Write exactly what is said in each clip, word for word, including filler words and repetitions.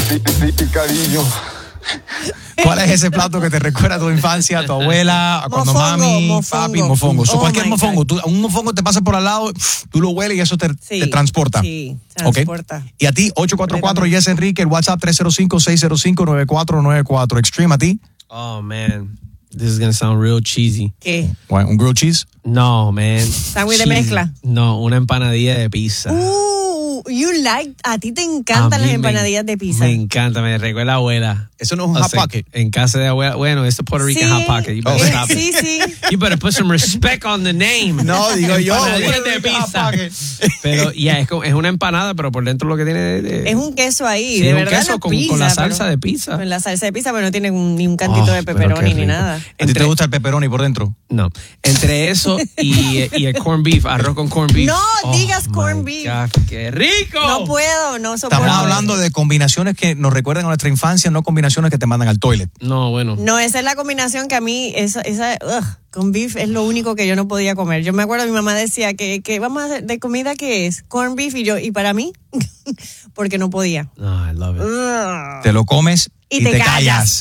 Cariño. ¿Cuál es ese plato que te recuerda a tu infancia, a tu abuela, a cuando Mofongo, mami, mofongo. papi, mofongo? So, Oh, cualquier my mofongo, God. tú, un mofongo te pasa por al lado, tú lo hueles y eso te, Sí, te transporta. sí, Ok. transporta. Y a ti, ocho cuatro cuatro, Yes Enrique, el WhatsApp tres cero cinco, seis cero cinco, nueve cuatro nueve cuatro. Extreme, a ti, Oh, man. This is going to sound real cheesy. ¿Qué? Bueno, un grilled cheese. No, man. ¿Sándwich de Cheesy. mezcla? No, una empanadilla de pizza. Uh, you like, a ti te A encantan mí las me- empanadillas de pizza. Me encanta, me recuerda a la abuela. Eso no es un O hot sea, pocket. En casa de abuela. Bueno, it's the Puerto Rican Sí, hot pocket. You better eh, stop sí, it. sí. You better put some respect on the name. No, digo yo. Empanadillas de pizza. Pero, ya, es, como- es una empanada, pero por dentro lo que tiene de, de- Es un queso ahí, Sí, de un verdad. queso la con- pizza, con la pero- salsa de pizza. Con la salsa de pizza, pero no tiene un- ni un cantito Oh, de pero pepperoni qué ni rico. nada. ¿A ti Entre- te gusta el pepperoni por dentro? No. Entre eso y, y el corned beef, arroz con corned beef. No Oh, digas corned my beef. God, ¡qué rico! No puedo, no soporto. Estamos hablando de combinaciones que nos recuerdan a nuestra infancia, no combinaciones que te mandan al toilet. No, bueno. No, esa es la combinación que a mí, esa, esa ugh, con beef es lo único que yo no podía comer. Yo me acuerdo, mi mamá decía que, que vamos a hacer de comida, ¿qué es? Corn beef, y yo, ¿y para mí? Porque no podía. No, I love it. Ugh. Te lo comes y, Y te callas.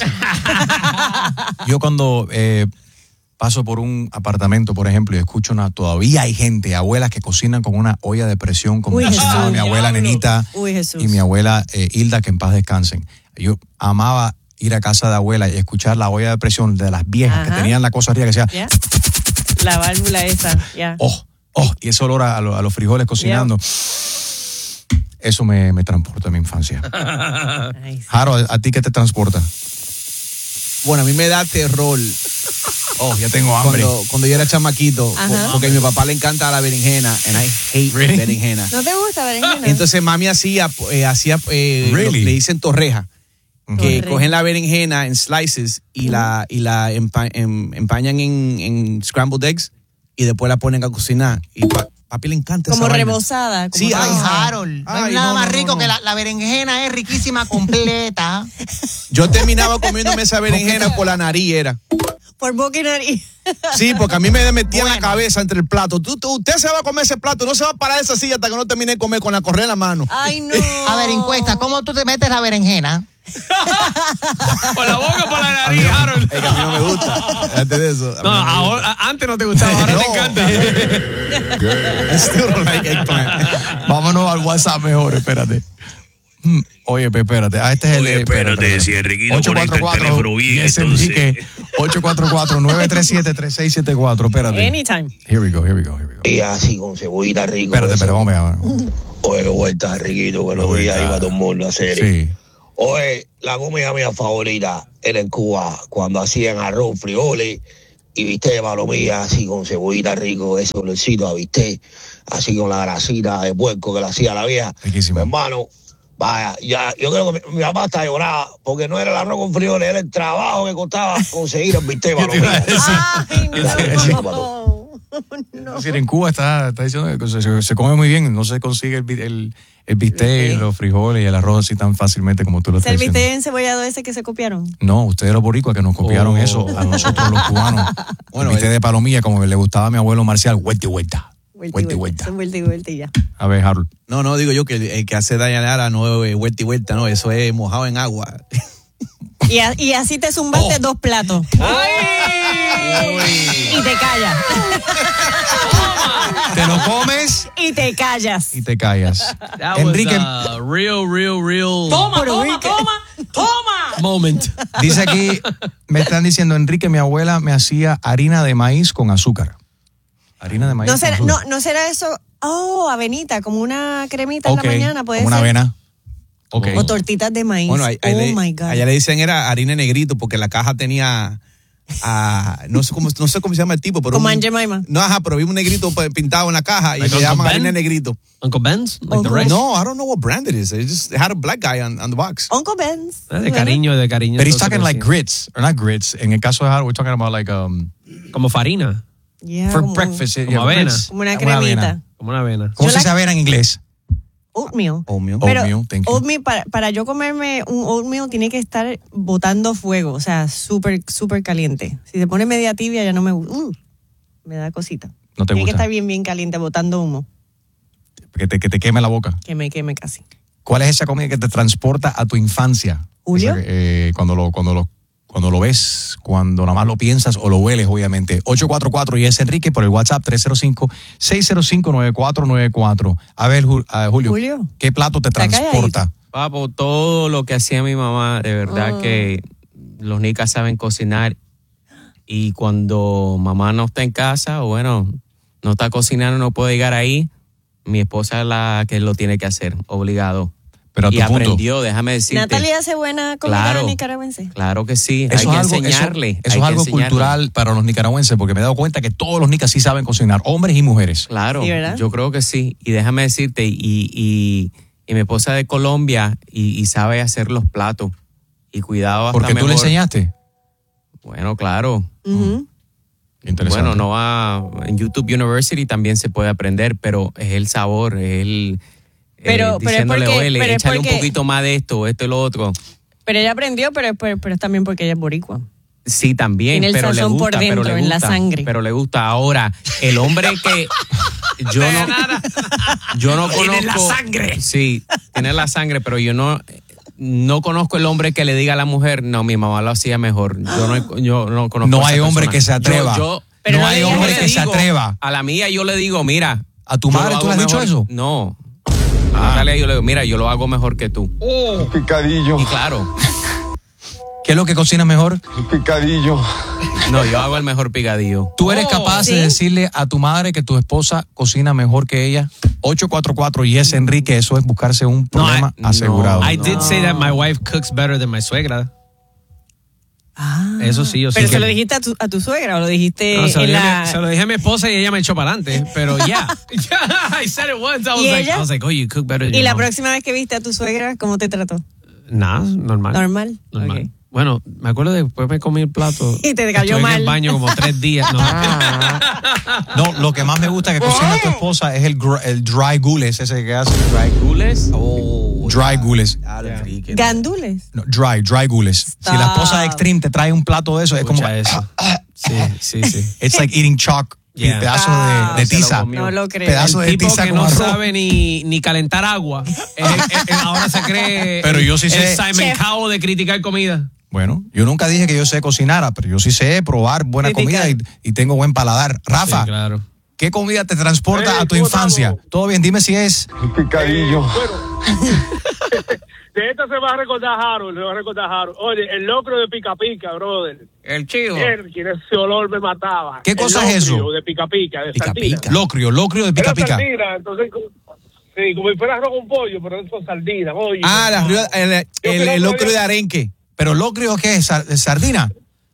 Yo cuando eh, paso por un apartamento, por ejemplo, y escucho una, todavía hay gente, abuelas que cocinan con una olla de presión, como Uy, cocinaba Jesús. mi abuela Nenita Uy, Jesús. y mi abuela eh, Hilda, que en paz descansen. Yo amaba ir a casa de abuela y escuchar la olla de presión de las viejas Ajá. que tenían la cosa arriba que decía, ¿Ya? La válvula esa, ya. oh, oh, y ese olor a, lo- a los frijoles cocinando. Eso me, me transporta a mi infancia. Ay, sí. Jaro, ¿a, a ti qué te transporta? Bueno, a mí me da terror Oh, ya tengo hambre. cuando, cuando yo era chamaquito, Ajá. porque a mi papá le encanta la berenjena, and I hate Really? berenjena. ¿No te gusta berenjena? Entonces mami hacía, eh, hacía eh, Really? lo- le dicen torreja, que Torreja. cogen la berenjena en slices y la y la empa- em- empañan en, en scrambled eggs y después la ponen a cocinar. Y pa- papi le encanta como esa vaina. rebozada. Como Sí, Ay, rebozada. Harold, no Ay, hay nada no, más no, rico no, no. que la, la berenjena es riquísima completa. Yo terminaba comiéndome esa berenjena por la nariz, era. Por boca y nariz. Sí, porque a mí me metía en la Bueno. cabeza entre el plato. Tú, tú- usted se va a comer ese plato, no se va a parar de esa silla hasta que no termine de comer con la correa en la mano. Ay, no. A ver, encuesta, ¿cómo tú te metes la berenjena? Por la boca o por la nariz, Harold. Es que a mí no me gusta. Antes de eso. a mí No, me gusta. ahora, antes no te gustaba, ahora te No. encanta. I still don't like eggplant. Vámonos al WhatsApp mejor, espérate. Hmm, Oye, pe, espérate. Ah, este es el. Oye, espérate, si Enriquito conecta el teléfono bien, Yes, entonces. Enrique, ocho cuatro cuatro, nueve tres siete, tres seis siete cuatro. Espérate. Anytime. Here we go, here we go, here we go. Y así con cebollita rico. Espérate, espérate, vamos a ver. Oye, qué vuelta, Riquito, buenos Vuelta. días, iba todo el mundo a hacer. Sí. Oye, la comida mía favorita era en Cuba, cuando hacían arroz, frijoles y viste de palomilla, así con cebollita rico, ese olorcito a viste, así con la grasita de puerco que le hacía la vieja. Riquísimo. Mi hermano, vaya, ya, yo creo que mi, mi papá está lloraba, porque no era el arroz con frijoles, era el trabajo que costaba conseguir el bistec de palomilla. Ay, Sí. no. Es decir, en Cuba está, está diciendo que se, se- se come muy bien, no se consigue el, bi- el, el bistec, Bistec. los frijoles y el arroz así tan fácilmente como tú lo estás ¿El diciendo. bistec encebollado ese que se copiaron? No, ustedes los boricuas que nos copiaron Oh. eso a nosotros los cubanos. Bueno, el bistec el- de palomilla como le gustaba a mi abuelo Marcial, vuelta y vuelta. Vuelta y vuelta. Son vuelta y vuelta y ya. A ver, Harold. No, no, digo yo que el, el que hace dañar no es vuelta y vuelta, no, eso es mojado en agua. Y, a- y así te zumbaste Oh. dos platos. Y te callas. Te lo comes Y te callas. y te callas. That Enrique was a real, real, real Toma, toma, toma, toma. moment. dice aquí, me están diciendo, Enrique, mi abuela me hacía harina de maíz con azúcar. Harina de maíz No con será, azúcar. no, no será eso. Oh, avenita, como una cremita Ok, en la mañana, puede como una ser. avena. Ok. O tortitas de maíz. Bueno, ahí, ahí oh le, my God. allá le dicen era harina negrito porque la caja tenía, ah, no sé cómo no sé cómo se llama el tipo, pero Como un- Aunt Jemima. No, ajá, pero vi un negrito pues, pintado en la caja y Like le Uncle llaman Ben? harina negrito. Uncle Ben's, like the Uncle- rice. No, I don't know what brand it is. It just it had a black guy on, on the box. Uncle Ben's. Ah, de cariño, de cariño. But he's entonces, talking like sí. grits, or not grits. En el caso de Harold, we're talking about like um Como farina, Yeah, for como, breakfast. como yeah, avena. grits. Como una avena. cremita. como una avena. ¿Cómo Yo se la- dice avena en inglés? Oatmeal. Oatmeal. Pero Oatmeal, thank you. oatmeal, para, para yo comerme un oatmeal tiene que estar botando fuego, o sea, súper, súper caliente. Si se pone media tibia ya no me gusta. Mm, me da cosita. No te tiene que gusta. estar bien, bien caliente, botando humo. Que te, que te queme la boca. Que me queme casi. ¿Cuál es esa comida que te transporta a tu infancia? ¿Julio? Esa que, eh, cuando lo, cuando lo, cuando lo ves, cuando nada más lo piensas o lo hueles, obviamente. ocho cuatro cuatro y es Enrique por el WhatsApp tres cero cinco, seis cero cinco, nueve cuatro nueve cuatro. A ver, Ju- uh, Julio, Julio. ¿qué plato te Está transporta? Papo, todo lo que hacía mi mamá, de verdad Oh. que los nicas saben cocinar. Y cuando mamá no está en casa, o bueno, no está cocinando, no puede llegar ahí, mi esposa es la que lo tiene que hacer, obligado. Pero a y tu punto, aprendió, déjame decirte. Natalia hace buena comida Claro. nicaragüense. Claro que sí, eso hay que es algo, eso- enseñarle. eso hay es que algo enseñarle. cultural para los nicaragüenses, porque me he dado cuenta que todos los nicas sí saben cocinar, hombres y mujeres. Claro, Sí, ¿verdad? yo creo que sí. Y déjame decirte, y, y, y mi esposa de Colombia y, y sabe hacer los platos. Y cuidado hasta Porque tú mejor. le enseñaste. Bueno, claro. Ujú. Interesante. Bueno, no va en YouTube University también se puede aprender, pero es el sabor, es el eh, Pero- pero es diciéndole, porque- oye, pero es échale un porque- poquito más de esto, esto y lo otro. Pero ella aprendió, pero, pero, pero es también porque ella es boricua. Sí, también, Tiene el pero le sazón gusta, por pero dentro, le en la gusta, sangre. pero le gusta. Ahora, el hombre que yo no, yo no conozco. Tiene la sangre. Sí, tiene la sangre, pero yo no, no conozco el hombre que le diga a la mujer, no, mi mamá lo hacía mejor. Yo no, yo no conozco. No a esa hay hombre persona. que se atreva. Yo, yo- Pero no no hay le digas hombre eso. que se digo, atreva. A la mía yo le digo, mira. ¿A tu yo madre lo tú le hago has dicho mejor- eso? No. A Natalia yo le digo, mira, yo lo hago mejor que tú. Picadillo, Y claro, ¿Qué es lo que cocinas mejor? picadillo. no, yo hago el mejor picadillo. ¿Tú eres capaz ¿sí? de decirle a tu madre que tu esposa cocina mejor que ella? ocho cuatro cuatro y es Enrique, eso es buscarse un problema No, asegurado. no. I did say that my wife cooks better than my suegra. Ah. Eso sí, yo sí Pero que- se lo dijiste a tu, a tu suegra o lo dijiste No, se, lo en dije a la... mi, se lo dije a mi esposa y ella me echó para adelante. Pero ya. Yeah. I said it once. I was, ¿Y like, ella? I was like, oh, you cook better than Y your la mom. próxima vez que viste a tu suegra, ¿cómo te trató? Nada, normal. Normal. Normal. Ok. Bueno, me acuerdo de después me comí el plato. Y te cayó Estuve mal. en el baño como tres días. No. No, lo que más me gusta que cocina tu esposa es el, gr- el dry gules, ese que hace. Dry gules. Oh, Dry gules. Gandules. No, dry, dry gules. Si la esposa de Extreme te trae un plato de eso, es como. Escucha eso. Sí, sí, sí. It's like eating chalk. Yeah. Pedazos Ah, de, de se lo tiza. comió. No lo creo. Pedazo El de tipo tiza que con no arroz. sabe ni, ni calentar agua. Es- es- es- ahora se cree. Pero yo sí el sé- Simon Chef. Cowell de criticar comida. Bueno, yo nunca dije que yo sé cocinar, pero yo sí sé probar buena Criticar. comida y, y tengo buen paladar. Rafa, Sí, claro. ¿qué comida te transporta Hey, a tu ¿cómo infancia? estamos? Todo bien, dime si es. Picadillo. Bueno, de esta se va a recordar Harold, se va a recordar Harold. Oye, el locro de Pica Pica, brother. El chivo. Él, quien ese olor me mataba. ¿Qué El cosa es locrio eso? de Pica Pica, de Pica sardina. Pica. Locrio, locrio de pica Era pica. sardina, entonces, como- sí, como si fuera arroz con pollo, pero es con sardina. Oye, Ah, la, río- el, el, Yo el, creo que locrio de había- arenque. Pero locrio, ¿qué es? Sar- ¿Sardina?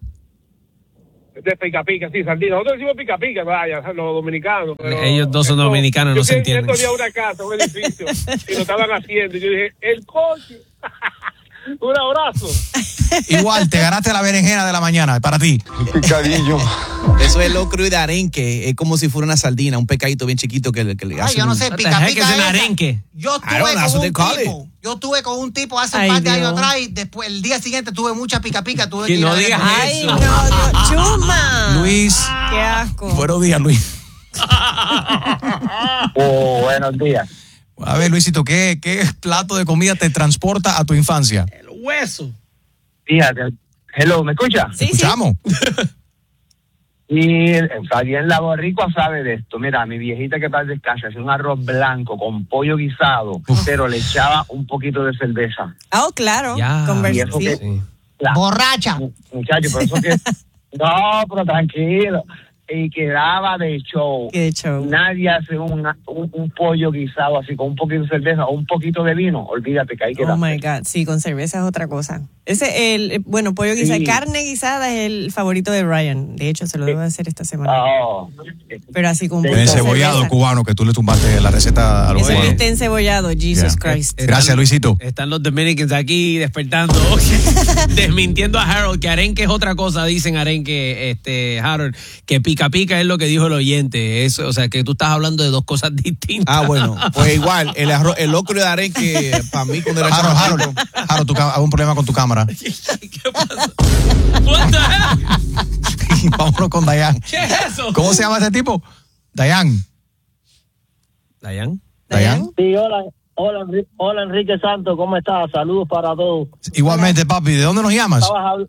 de Pica Pica, sí, sardina. Nosotros decimos Pica Pica, vaya, los dominicanos. Pero Ellos dos son esto- dominicanos, no yo se fui entienden. estos días a una casa, un edificio, y lo estaban haciendo. Y yo dije, el coche. Un abrazo. Igual, te ganaste la berenjena de la mañana, para ti. Picadillo. Eso es locrio de arenque. Es como si fuera una sardina, un pecadito bien chiquito que, le- que le Ay, hacen yo no un- sé, What the pica heck pica is an esa. arenque? Yo I estuve don't know, that's con what they un call tipo. Yo estuve con un tipo hace Ay, un par de años Dios. atrás y después el día siguiente tuve mucha pica pica. Tuve Que que ir no a ver digas con él. Ay, Eso. no, no, chuma. Luis, Qué asco. buenos días, Luis. Oh, buenos días. A ver, Luisito, ¿qué, ¿qué plato de comida te transporta a tu infancia? El hueso. Fíjate. Hello, ¿me escucha? Sí, sí. ¿Escuchamos? Y está bien, la boricua sabe de esto. Mira, mi viejita que paz descansa hacía un arroz blanco con pollo guisado, pero le echaba un poquito de cerveza. Ah, oh, claro. Ya. Conversa- Y eso sí. que- Sí. La- Borracha. Muchachos, por eso que... No, pero tranquilo. Y quedaba de show. Qué de show. Nadie hace una- un, un pollo guisado así con un poquito de cerveza o un poquito de vino. Olvídate que ahí queda. Oh my God, sí, con cerveza es otra cosa. Ese, el, eh, bueno, pollo guisado, Sí. carne guisada es el favorito de Ryan. De hecho, se lo debo hacer esta semana. Oh. Pero así con un El poquito de encebollado cerveza. cubano, que tú le tumbaste la receta a los Ese cubanos. viste encebollado, Jesus Yeah. Christ. Están- Gracias, Luisito. Están los Dominicans aquí despertando, desmintiendo a Harold, que arenque es otra cosa, dicen arenque, este, Harold, que pica pica es lo que dijo el oyente. Eso, o sea, que tú estás hablando de dos cosas distintas. Ah, bueno, pues igual, el, arroz, el locrio de arenque, para mí, cuando era Harold, chamaquito- Harold, Harold, tú hay un problema con tu cámara. ¿Qué pasa? What the heck? Vámonos con Dayan. ¿Qué es eso? ¿Cómo se llama ese tipo? Dayan. Dayan. Dayan. Sí, hola. Hola, Enri- hola Enrique Santos, ¿cómo estás? Saludos para todos. Igualmente, papi, ¿de dónde nos llamas? Estabas habl-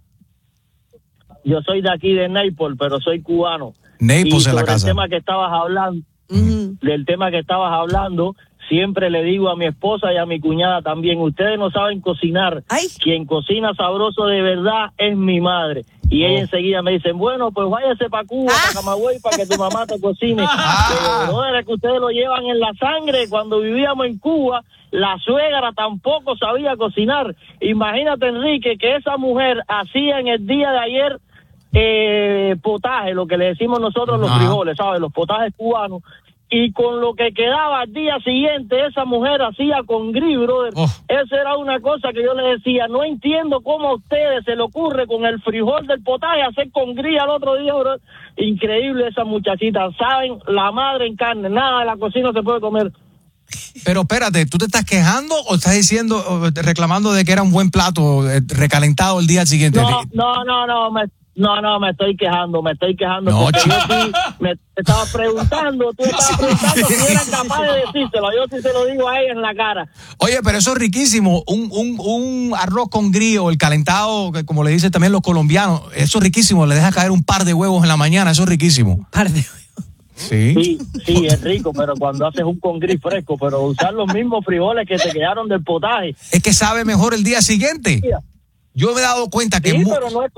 Yo soy de aquí de Naples, pero soy cubano. Naples Y en la sobre casa. el tema que estabas hablando, del tema que estabas hablando, siempre le digo a mi esposa y a mi cuñada también, ustedes no saben cocinar. Quien cocina sabroso de verdad es mi madre. Y ella enseguida me dicen, bueno, pues váyase para Cuba, para Camagüey, para que tu mamá te cocine. Pero no era que ustedes lo llevan en la sangre. Cuando vivíamos en Cuba, la suegra tampoco sabía cocinar. Imagínate, Enrique, que esa mujer hacía en el día de ayer eh, potaje, lo que le decimos nosotros los Ajá. frijoles, ¿sabes? Los potajes cubanos. Y con lo que quedaba al día siguiente, esa mujer hacía con gris, brother. Esa era una cosa que yo le decía, no entiendo cómo a ustedes se le ocurre con el frijol del potaje hacer con gris al otro día, brother. Increíble esa muchachita, saben, la madre en carne, nada de la cocina se puede comer. Pero espérate, ¿tú te estás quejando o estás diciendo, o reclamando de que era un buen plato eh, recalentado el día siguiente? No, no, no, no, me, no, no, me estoy quejando, me estoy quejando. No, porque chico. yo sí, me te estaba preguntando, tú estabas preguntando si eran capaz de decírselo, yo sí se lo digo a ella en la cara. Oye, pero eso es riquísimo. Un, un, un arroz con grillo, el calentado, que como le dicen también los colombianos, eso es riquísimo. Le deja caer un par de huevos en la mañana, eso es riquísimo. Par de huevos. Sí. Sí, sí, es rico, pero cuando haces un con gris fresco, pero usar los mismos frijoles que te quedaron del potaje. Es que sabe mejor el día siguiente. Yo me he dado cuenta que Sí, mu- pero no es...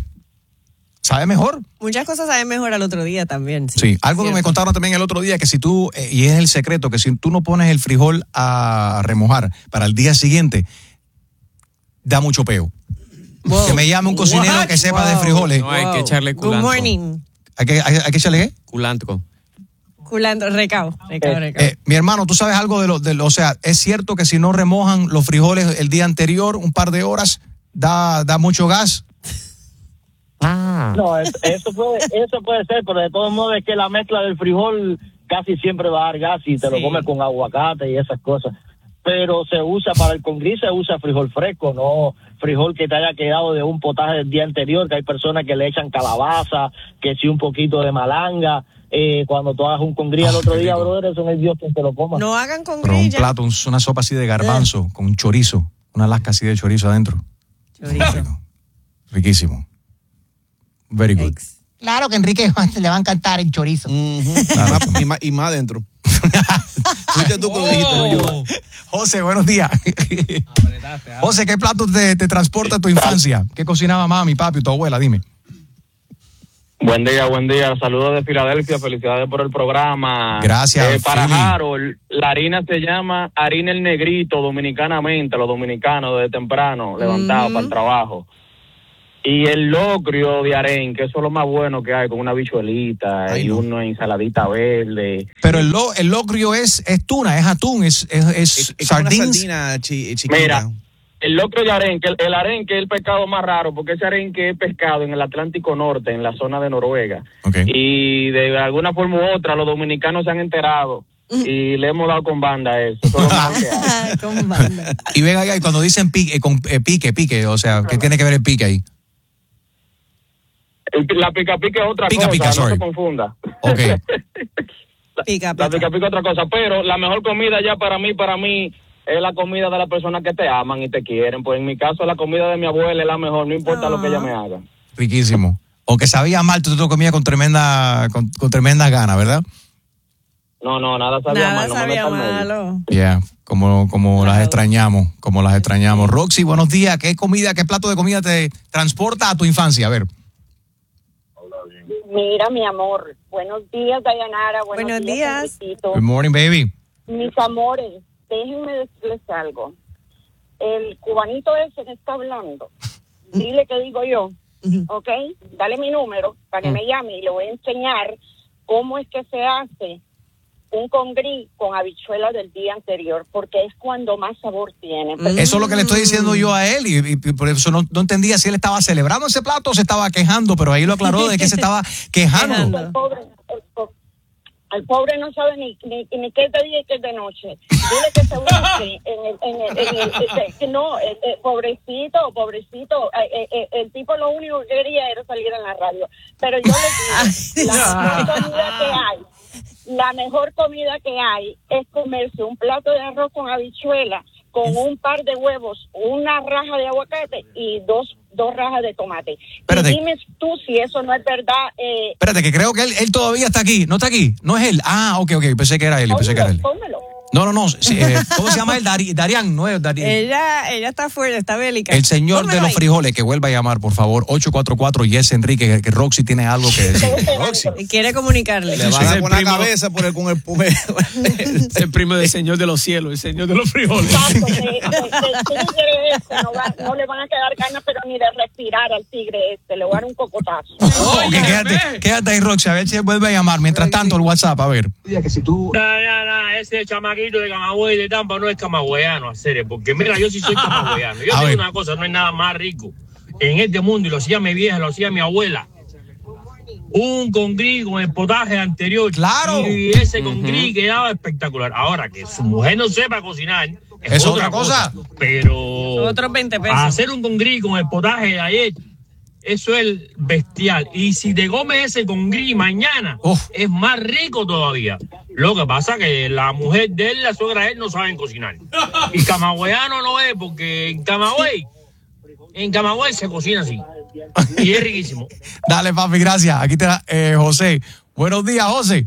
sabe mejor. Muchas cosas saben mejor al otro día también. Sí, Sí, algo que me contaron también el otro día, que si tú, eh, y es el secreto, que si tú no pones el frijol a remojar para el día siguiente, da mucho peo. Que me llame un cocinero What? que sepa de Wow. frijoles. No, hay que echarle Good culantro. morning. ¿Hay que, hay, hay que echarle qué? Culantro. Culantro, recao, recao, recao. Eh, mi hermano, ¿tú sabes algo de lo, de lo, o sea, es cierto que si no remojan los frijoles el día anterior, un par de horas, da, da mucho gas? No, es- eso puede, eso puede ser, pero de todos modos es que la mezcla del frijol casi siempre va a dar gas y te lo Sí. comes con aguacate y esas cosas. Pero se usa para el con gris, se usa frijol fresco, no frijol que te haya quedado de un potaje del día anterior, que hay personas que le echan calabaza, que sí un poquito de malanga. Eh, cuando tú hagas un con gris al otro día, brother, eso no es Dios quien te lo coma. No hagan con Pero un grilla. plato, un- una sopa así de garbanzo, con un chorizo, una lasca así de chorizo adentro. Chorizo. Riquísimo. Very good. Claro que Enrique le va a encantar el chorizo. y, más, y más adentro. Fuiste tú que lo dijiste, no yo. José, buenos días. José, ¿qué plato te, te transporta a tu infancia? ¿Qué cocinaba mami, papi, tu abuela? Dime. Buen día, buen día. Saludos de Filadelfia. Felicidades por el programa. Gracias, Eh, para Philly. Harold, la harina se llama harina el negrito, dominicanamente, los dominicanos desde temprano, levantados para el trabajo. Y el locrio de arenque, eso es lo más bueno que hay, con una bichuelita y una ensaladita verde. Pero el, lo, el locrio es, es tuna, es atún, es, es, es, Es como una sardines. sardina chi- chiquita. Mira, el locrio de arenque, el, el arenque es el pescado más raro, porque ese arenque es pescado en el Atlántico Norte, en la zona de Noruega. Y de alguna forma u otra, los dominicanos se han enterado y le hemos dado con banda a eso. Eso es lo mejor que hay. Con banda. Y ven acá, y cuando dicen pique, con, eh, pique, pique, o sea, ¿qué tiene que ver el pique ahí? El- La pica pica es otra Pica cosa, pica, no sorry. se confunda. Ok. Pica, La pica pica es otra cosa, pero la mejor comida ya para mí, para mí, es la comida de las personas que te aman y te quieren. Pues en mi caso, la comida de mi abuela es la mejor, no importa lo que ella me haga. Riquísimo. Aunque sabía mal, tú te lo comías con tremenda, con, con tremendas ganas, ¿verdad? No, no, nada sabía Nada mal, no me sabía metas en medio. malo. Ya, como, como las extrañamos, como las extrañamos. Roxy, buenos días. ¿Qué comida, qué plato de comida te transporta a tu infancia? A ver. Mira, mi amor, buenos días, Dayanara, buenos, Buenos días. Enriquito. Good morning, baby. Mis amores, déjenme decirles algo. El cubanito ese que está hablando, dile que digo yo, ¿ok? Dale mi número para que me llame y le voy a enseñar cómo es que se hace un congrí con habichuelas del día anterior, porque es cuando más sabor tiene. Eso es lo que le estoy diciendo yo a él y, y por eso no, no entendía si él estaba celebrando ese plato o se estaba quejando, pero ahí lo aclaró de que se estaba quejando. El pobre, el po- Al pobre no sabe ni, ni, ni qué es de día y qué es de noche. Dile que se busque en el, en el, en el, en el no, el, el, pobrecito, pobrecito. El, el, el tipo lo único que quería era salir en la radio. Pero yo le digo, la mejor comida que hay, la mejor comida que hay es comerse un plato de arroz con habichuela, con un par de huevos, una raja de aguacate y dos dos rajas de tomate. Espérate. Y dime tú si eso no es verdad. Eh, Espérate, que creo que él, él todavía está aquí. ¿No está aquí? ¿No es él? Ah, ok, ok. Pensé que era él. Pensé que era él. Pónmelo. No, no, no. Sí, eh, ¿cómo se llama él? Dari, Darian, no es Darian. Ella, ella está fuerte, está bélica. El señor Pónmelo de los ahí. frijoles, que vuelva a llamar, por favor. ocho cuatro cuatro, Yes Enrique, que, que Roxy tiene algo que decir. Roxy. Quiere comunicarle. Le va a dar con la cabeza por el, con el pume. Es el primo del señor de los cielos, el señor de los frijoles. Exacto, que, que, que, si no quiere eso, no, va, no le van a quedar ganas, pero ni de respirar al tigre este. Le voy a dar un cocotazo. Ok, quédate, quédate ahí, Roxy, a ver si él vuelve a llamar. Mientras tanto, el WhatsApp, a ver. Que si tú... No, no, no, ese chamaquito de Camagüey de Tampa no es camagüeyano, hacer, porque mira, yo sí soy camagüeyano. Yo A tengo ver. una cosa, no hay nada más rico en este mundo, y lo hacía mi vieja, lo hacía mi abuela. Un congrí con el potaje anterior. Claro. Y ese congrí uh-huh. quedaba espectacular. Ahora, que su mujer no sepa cocinar es, ¿Es otra, otra cosa? cosa. Pero Otros veinte pesos. hacer un congrí con el potaje de ayer, eso es bestial. Y si te comes ese congrí mañana, Uf. es más rico todavía. Lo que pasa que la mujer de él, la suegra de él, no saben cocinar. Y camagüeyano no es, porque en Camagüey, en Camagüey se cocina así. Y es riquísimo. Dale, papi, gracias. Aquí te da eh, José. Buenos días, José.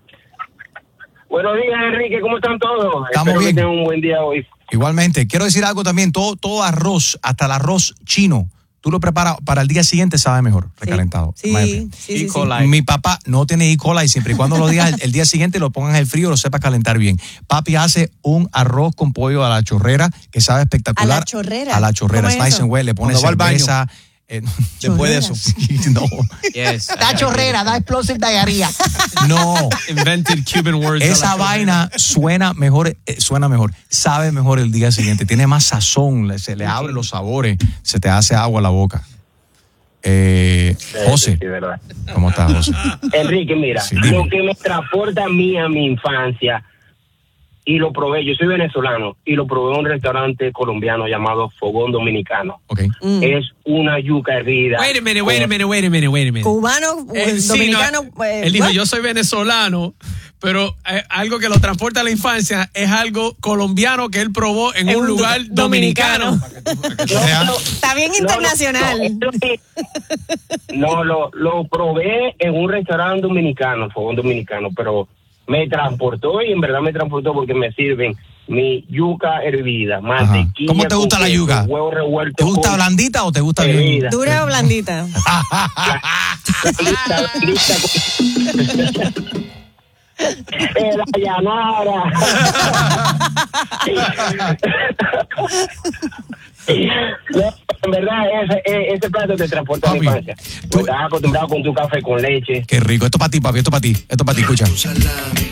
Buenos días, Enrique. ¿Cómo están todos? Estamos Espero bien. que tengan un buen día hoy. Igualmente. Quiero decir algo también. Todo, todo arroz, hasta el arroz chino, tú lo preparas para el día siguiente, sabe mejor, recalentado. Sí, My sí, opinion. sí, sí, E. coli. Mi papá no tiene E. coli siempre y cuando lo digas el, el día siguiente lo pongan en el frío, lo sepa calentar bien. Papi hace un arroz con pollo a la chorrera que sabe espectacular. ¿A la chorrera? A la chorrera. ¿Cómo Es es nice eso? and well, le pone Cuando va al baño. cerveza. Eh, Después de eso. no, Yes. Da chorrera, da explosive diarrhea. no. Invented Cuban words. Esa vaina suena mejor, eh, suena mejor, sabe mejor el día siguiente, tiene más sazón, le- se le abren los sabores, se te hace agua a la boca. Eh, José, Sí, verdad. ¿cómo estás, José? Enrique, mira, Sí, dime. lo que me transporta a mí a mi infancia, y lo probé, yo soy venezolano, y lo probé en un restaurante colombiano llamado Fogón Dominicano. Ok. Mm. Es una yuca hervida. Wait a minute, wait a minute, wait a minute, wait a minute. Cubano, Él, sí, dominicano. no, eh, él dijo, what? yo soy venezolano, pero eh, algo que lo transporta a la infancia es algo colombiano que él probó en En un un lugar do- dominicano. dominicano. Está bien No, internacional. No, no, no, lo, lo probé en un restaurante dominicano, Fogón Dominicano, pero me transportó y en verdad me transportó porque me sirven mi yuca hervida, mantequilla. ¿Cómo te gusta con la queso, yuca? Huevo revuelto. ¿Te gusta con blandita o te gusta bien? hervida. ¿Dura o blandita? Lista, lista con- Eh, la llanara. No, en verdad, ese, ese plato te transporta a mi infancia. Pues estás acostumbrado con tu café con leche. Qué rico. Esto para ti, papi, esto para ti. Esto para ti, escucha.